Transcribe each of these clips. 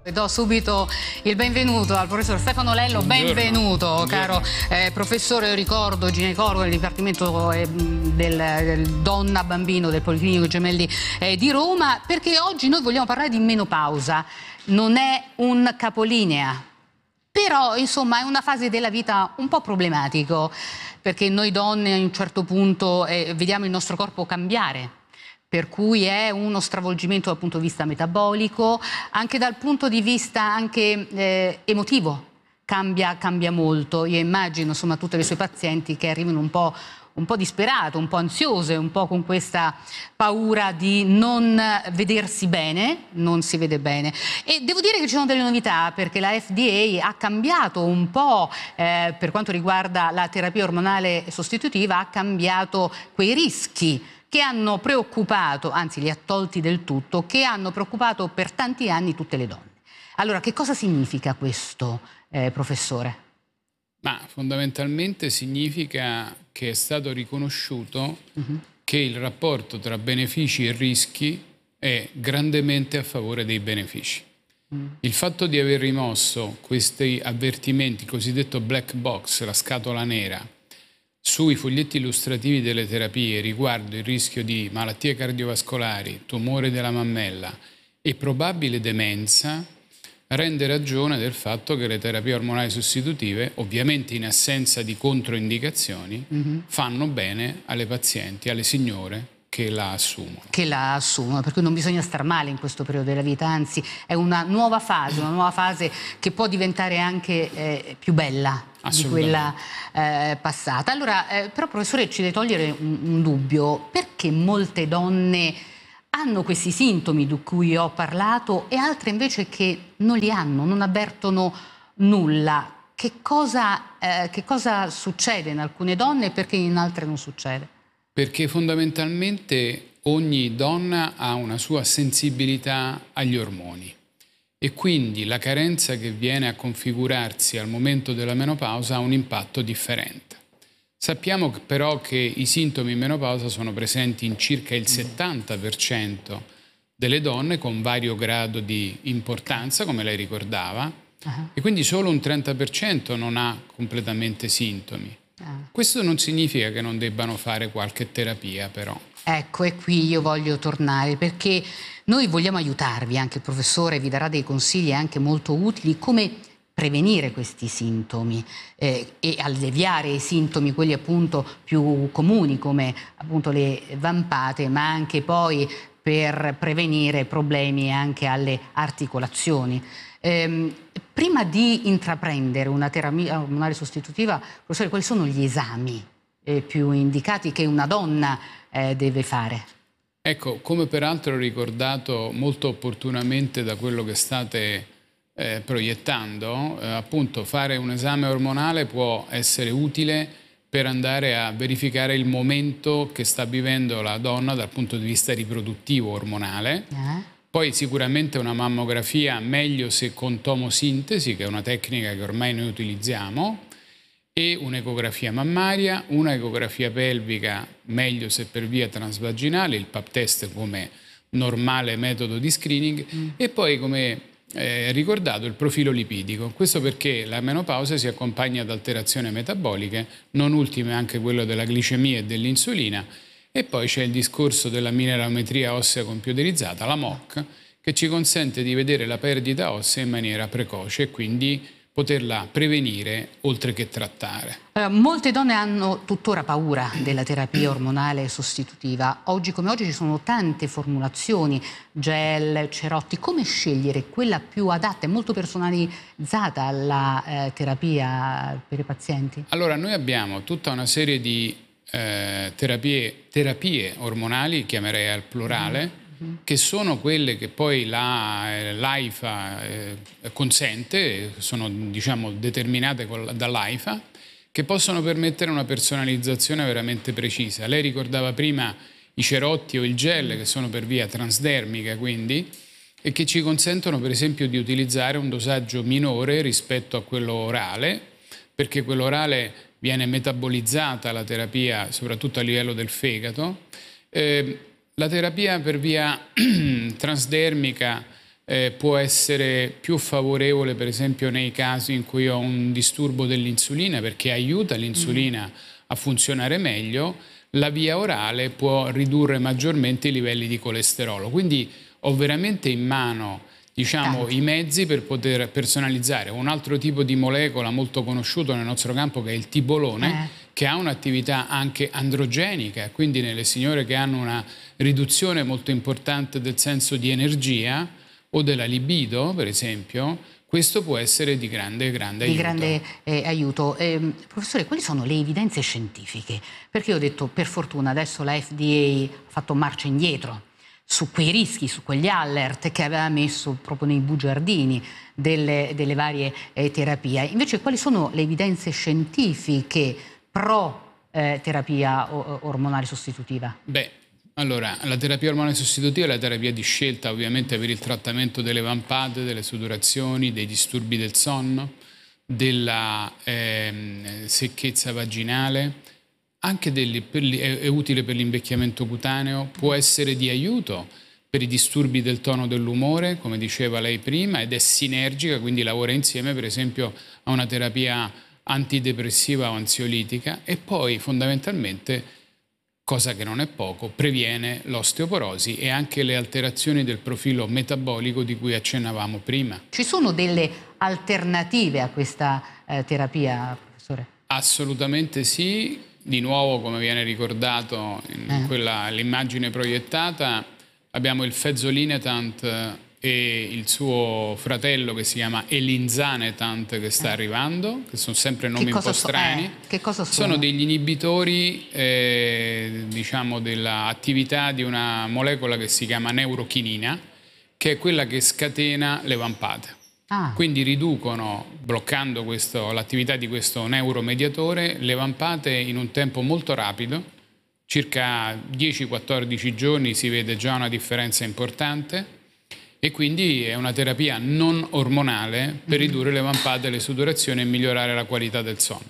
Do subito il benvenuto al professor Stefano Lello. Buongiorno. Benvenuto, Buongiorno. caro professore, io ricordo ginecologo del Dipartimento del Donna Bambino del Policlinico Gemelli di Roma, perché oggi noi vogliamo parlare di menopausa. Non è un capolinea, però insomma è una fase della vita un po' problematico, perché noi donne a un certo punto vediamo il nostro corpo cambiare. Per cui è uno stravolgimento dal punto di vista metabolico, anche dal punto di vista anche emotivo, cambia molto. Io immagino insomma tutte le sue pazienti che arrivano un po' disperate, un po' ansiose, un po' con questa paura di non vedersi bene, non si vede bene. E devo dire che ci sono delle novità, perché la FDA ha cambiato un po' per quanto riguarda la terapia ormonale sostitutiva, ha cambiato quei rischi che hanno preoccupato, anzi li ha tolti del tutto, che hanno preoccupato per tanti anni tutte le donne. Allora, che cosa significa questo, professore? Ma fondamentalmente significa che è stato riconosciuto che il rapporto tra benefici e rischi è grandemente a favore dei benefici. Il fatto di aver rimosso questi avvertimenti, il cosiddetto black box, la scatola nera, sui foglietti illustrativi delle terapie riguardo il rischio di malattie cardiovascolari, tumore della mammella e probabile demenza, rende ragione del fatto che le terapie ormonali sostitutive, ovviamente in assenza di controindicazioni, fanno bene alle pazienti, alle signore che la assumono. Per cui non bisogna star male in questo periodo della vita, anzi è una nuova fase che può diventare anche più bella di quella passata. Allora, però professore, ci deve togliere un dubbio: perché molte donne hanno questi sintomi di cui ho parlato e altre invece che non li hanno, non avvertono nulla? Che cosa succede in alcune donne e perché in altre non succede? Perché fondamentalmente ogni donna ha una sua sensibilità agli ormoni e quindi la carenza che viene a configurarsi al momento della menopausa ha un impatto differente. Sappiamo però che i sintomi in menopausa sono presenti in circa il 70% delle donne con vario grado di importanza, come lei ricordava, e quindi solo un 30% non ha completamente sintomi. Questo non significa che non debbano fare qualche terapia, però. Ecco, e qui io voglio tornare, perché noi vogliamo aiutarvi, anche il professore vi darà dei consigli anche molto utili, come prevenire questi sintomi e alleviare i sintomi, quelli appunto più comuni, come appunto le vampate, ma anche poi per prevenire problemi anche alle articolazioni. Prima di intraprendere una terapia ormonale sostitutiva, professore, quali sono gli esami più indicati che una donna deve fare? Ecco, come peraltro ricordato molto opportunamente da quello che state proiettando, appunto fare un esame ormonale può essere utile per andare a verificare il momento che sta vivendo la donna dal punto di vista riproduttivo ormonale. Poi sicuramente una mammografia meglio se con tomosintesi, che è una tecnica che ormai noi utilizziamo, e un'ecografia mammaria, un'ecografia pelvica meglio se per via transvaginale, il pap test come normale metodo di screening, e poi come ricordato il profilo lipidico. Questo perché la menopausa si accompagna ad alterazioni metaboliche, non ultime anche quello della glicemia e dell'insulina. E poi c'è il discorso della mineralometria ossea computerizzata, la MOC, che ci consente di vedere la perdita ossea in maniera precoce e quindi poterla prevenire oltre che trattare. Molte donne hanno tuttora paura della terapia ormonale sostitutiva. Oggi come oggi ci sono tante formulazioni, gel, cerotti. Come scegliere quella più adatta e molto personalizzata alla terapia per i pazienti? Allora, noi abbiamo tutta una serie di terapie ormonali, chiamerei al plurale, che sono quelle che poi l'AIFA consente, sono diciamo determinate dall'AIFA, che possono permettere una personalizzazione veramente precisa. Lei ricordava prima i cerotti o il gel, che sono per via transdermica quindi, e che ci consentono per esempio di utilizzare un dosaggio minore rispetto a quello orale, perché quello orale viene metabolizzata la terapia soprattutto a livello del fegato. La terapia per via transdermica può essere più favorevole per esempio nei casi in cui ho un disturbo dell'insulina, perché aiuta l'insulina a funzionare meglio. La via orale può ridurre maggiormente i livelli di colesterolo. Quindi ho veramente in mano, diciamo, i mezzi per poter personalizzare. Un altro tipo di molecola molto conosciuto nel nostro campo, che è il tibolone, che ha un'attività anche androgenica, quindi nelle signore che hanno una riduzione molto importante del senso di energia o della libido, per esempio, questo può essere di grande aiuto. Di grande aiuto. Professore, quali sono le evidenze scientifiche? Perché io ho detto, per fortuna, adesso la FDA ha fatto marcia indietro su quei rischi, su quegli alert che aveva messo proprio nei bugiardini delle varie terapie. Invece, quali sono le evidenze scientifiche pro terapia ormonale sostitutiva? Beh, allora, la terapia ormonale sostitutiva è la terapia di scelta ovviamente per il trattamento delle vampate, delle sudorazioni, dei disturbi del sonno, della secchezza vaginale, anche è utile per l'invecchiamento cutaneo, può essere di aiuto per i disturbi del tono dell'umore, come diceva lei prima, ed è sinergica, quindi lavora insieme per esempio a una terapia antidepressiva o ansiolitica, e poi fondamentalmente, cosa che non è poco, previene l'osteoporosi e anche le alterazioni del profilo metabolico di cui accennavamo prima. Ci sono delle alternative a questa terapia, professore? Assolutamente sì. Di nuovo, come viene ricordato in l'immagine proiettata, abbiamo il Fezolinetant e il suo fratello che si chiama Elinzanetant che sta arrivando, che sono sempre nomi un po' strani. Che cosa sono? Sono degli inibitori diciamo dell'attività di una molecola che si chiama neurochinina, che è quella che scatena le vampate. Quindi riducono, bloccando l'attività di questo neuromediatore, le vampate in un tempo molto rapido, circa 10-14 giorni si vede già una differenza importante, e quindi è una terapia non ormonale per ridurre le vampate, le sudorazioni e migliorare la qualità del sonno.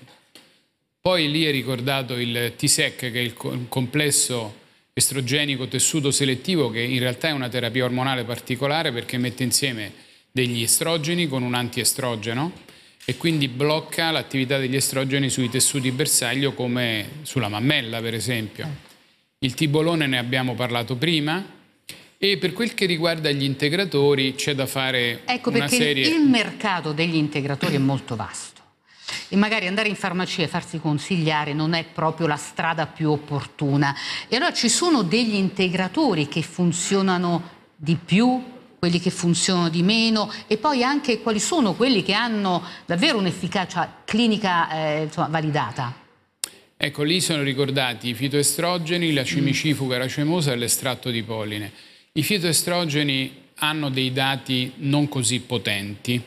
Poi lì è ricordato il TSEC, che è il complesso estrogenico tessuto selettivo, che in realtà è una terapia ormonale particolare perché mette insieme degli estrogeni con un antiestrogeno e quindi blocca l'attività degli estrogeni sui tessuti bersaglio, come sulla mammella per esempio. Il tibolone ne abbiamo parlato prima, e per quel che riguarda gli integratori c'è da fare una serie... Perché il mercato degli integratori è molto vasto e magari andare in farmacia e farsi consigliare non è proprio la strada più opportuna. E allora ci sono degli integratori che funzionano di più, quelli che funzionano di meno, e poi anche quali sono quelli che hanno davvero un'efficacia clinica insomma, validata? Ecco, lì sono ricordati i fitoestrogeni, la cimicifuga racemosa e l'estratto di polline. I fitoestrogeni hanno dei dati non così potenti.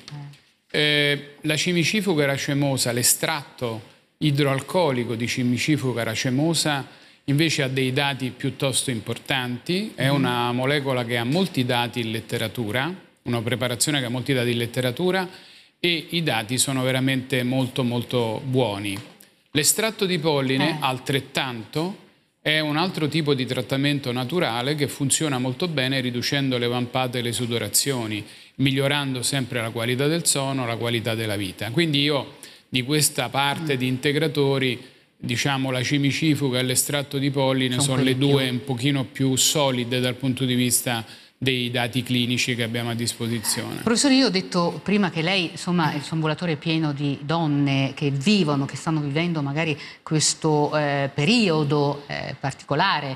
La cimicifuga racemosa, l'estratto idroalcolico di cimicifuga racemosa, invece ha dei dati piuttosto importanti. È una molecola che ha molti dati in letteratura, una preparazione che ha molti dati in letteratura, e i dati sono veramente molto molto buoni. L'estratto di polline, altrettanto, è un altro tipo di trattamento naturale che funziona molto bene riducendo le vampate e le sudorazioni, migliorando sempre la qualità del sonno, la qualità della vita. Quindi io di questa parte di integratori, diciamo la cimicifuga e l'estratto di polline sono le due un pochino più solide dal punto di vista dei dati clinici che abbiamo a disposizione. Professore, io ho detto prima che lei, insomma, il suo ambulatorio è pieno di donne che vivono, che stanno vivendo magari questo periodo particolare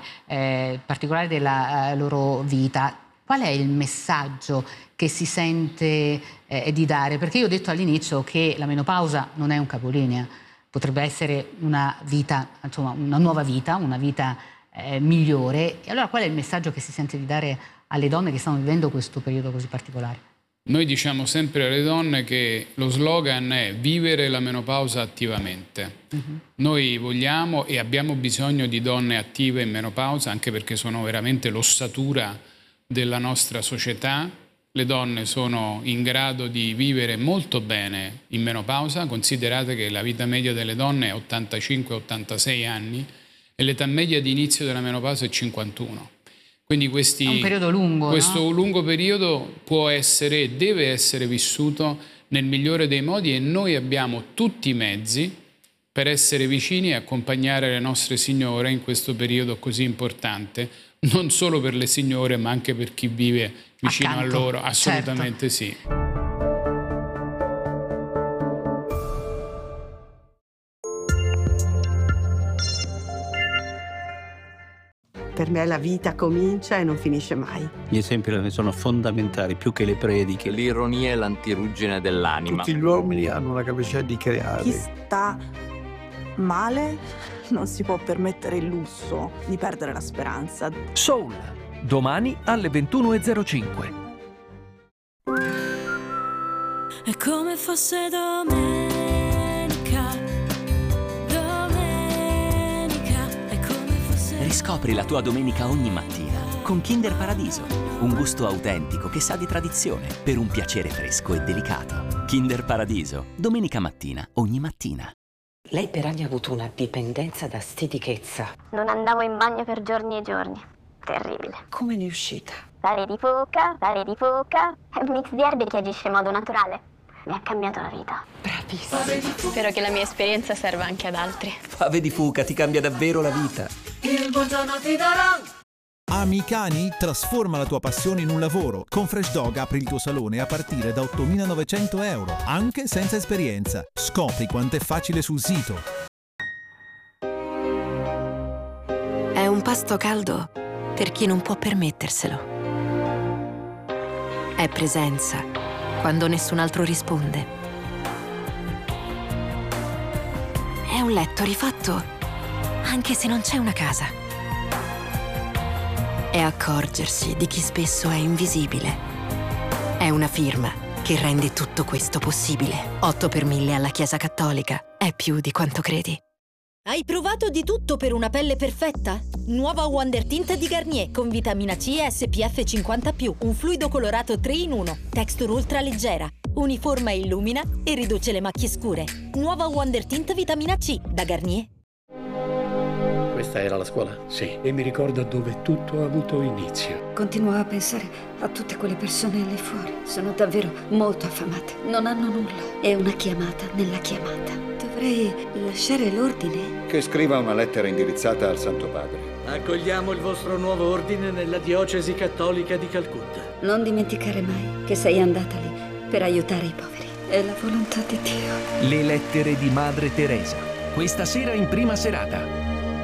della loro vita. Qual è il messaggio che si sente di dare? Perché io ho detto all'inizio che la menopausa non è un capolinea, potrebbe essere una vita, insomma, una nuova vita, una vita migliore. E allora qual è il messaggio che si sente di dare alle donne che stanno vivendo questo periodo così particolare? Noi diciamo sempre alle donne che lo slogan è vivere la menopausa attivamente. Noi vogliamo e abbiamo bisogno di donne attive in menopausa, anche perché sono veramente l'ossatura della nostra società. Le donne sono in grado di vivere molto bene in menopausa. Considerate che la vita media delle donne è 85-86 anni e l'età media di inizio della menopausa è 51. Quindi È un periodo lungo, questo no? lungo periodo può essere e deve essere vissuto nel migliore dei modi, e noi abbiamo tutti i mezzi per essere vicini e accompagnare le nostre signore in questo periodo così importante, non solo per le signore ma anche per chi vive vicino Accanto, a loro, assolutamente sì. Per me la vita comincia e non finisce mai. Gli esempi sono fondamentali, più che le prediche. L'ironia è l'antiruggine dell'anima. Tutti gli uomini hanno la capacità di creare. Chi sta male non si può permettere il lusso di perdere la speranza. Soul, domani alle 21:05. È come fosse domenica, è come fosse... Riscopri la tua domenica ogni mattina con Kinder Paradiso, un gusto autentico che sa di tradizione per un piacere fresco e delicato. Kinder Paradiso, domenica mattina, ogni mattina. Lei per anni ha avuto una dipendenza da stitichezza. Non andavo in bagno per giorni e giorni. Terribile. Come ne è uscita? Fave di foca, è un mix di erbe che agisce in modo naturale. Mi ha cambiato la vita. Bravissima. Spero che la mia esperienza serva anche ad altri. Fave di fuca ti cambia davvero la vita. Il buongiorno ti darò. Ami cani? Trasforma la tua passione in un lavoro. Con Fresh Dog apri il tuo salone a partire da 8.900 euro, anche senza esperienza. Scopri quanto è facile sul sito. È un pasto caldo per chi non può permetterselo. È presenza quando nessun altro risponde. È un letto rifatto anche se non c'è una casa. È accorgersi di chi spesso è invisibile. È una firma che rende tutto questo possibile. 8 per 1000 alla Chiesa Cattolica. È più di quanto credi. Hai provato di tutto per una pelle perfetta? Nuova Wonder Tint di Garnier con vitamina C e SPF 50+, un fluido colorato 3 in 1, texture ultra leggera, uniforma e illumina e riduce le macchie scure. Nuova Wonder Tint vitamina C da Garnier. Questa era la scuola? Sì. E mi ricorda dove tutto ha avuto inizio. Continuo a pensare a tutte quelle persone lì fuori. Sono davvero molto affamate. Non hanno nulla. È una chiamata nella chiamata. Dovrei lasciare l'ordine? Che scriva una lettera indirizzata al Santo Padre. Accogliamo il vostro nuovo ordine nella diocesi cattolica di Calcutta. Non dimenticare mai che sei andata lì per aiutare i poveri. È la volontà di Dio. Le lettere di Madre Teresa. Questa sera in prima serata.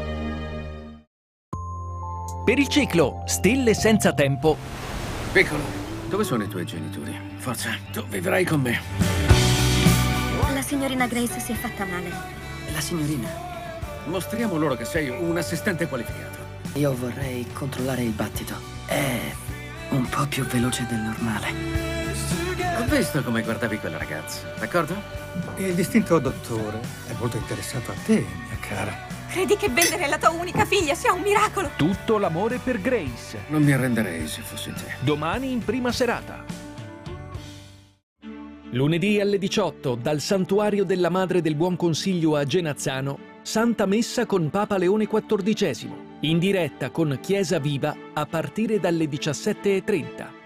Per il ciclo Stelle senza tempo. Piccolo, dove sono i tuoi genitori? Forza, tu vivrai con me. La signorina Grace si è fatta male. La signorina? Mostriamo loro che sei un assistente qualificato. Io vorrei controllare il battito. È un po' più veloce del normale. Ho visto come guardavi quella ragazza, d'accordo? Il distinto dottore è molto interessato a te, mia cara. Credi che vendere la tua unica figlia sia un miracolo? Tutto l'amore per Grace. Non mi arrenderei se fossi te. Domani in prima serata. Lunedì alle 18 dal Santuario della Madre del Buon Consiglio a Genazzano, Santa Messa con Papa Leone XIV, in diretta con Chiesa Viva a partire dalle 17:30.